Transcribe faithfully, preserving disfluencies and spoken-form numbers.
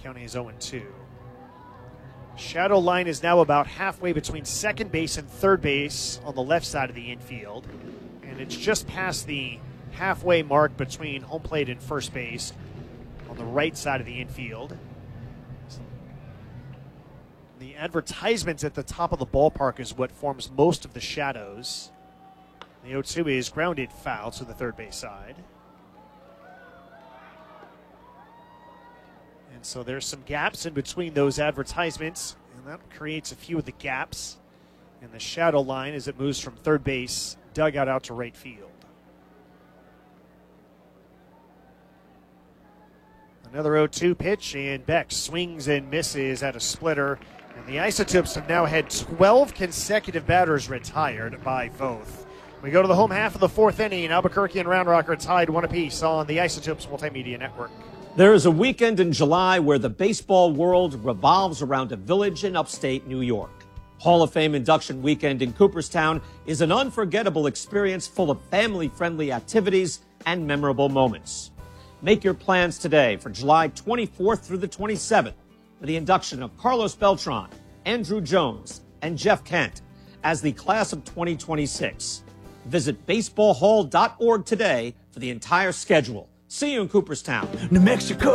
County is oh and two. Shadow line is now about halfway between second base and third base on the left side of the infield. And it's just past the halfway mark between home plate and first base on the right side of the infield. The advertisements at the top of the ballpark is what forms most of the shadows. The oh two is grounded foul to the third base side. And so there's some gaps in between those advertisements, and that creates a few of the gaps in the shadow line as it moves from third base dugout out to right field. Another oh two pitch, and Beck swings and misses at a splitter. And the Isotopes have now had twelve consecutive batters retired by Voth. We go to the home half of the fourth inning. Albuquerque and Round Rock are tied one apiece on the Isotopes Multimedia Network. There is a weekend in July where the baseball world revolves around a village in upstate New York. Hall of Fame induction weekend in Cooperstown is an unforgettable experience full of family-friendly activities and memorable moments. Make your plans today for July twenty-fourth through the twenty-seventh for the induction of Carlos Beltran, Andrew Jones, and Jeff Kent as the class of twenty twenty-six. Visit baseball hall dot org today for the entire schedule. See you in Cooperstown. New Mexico.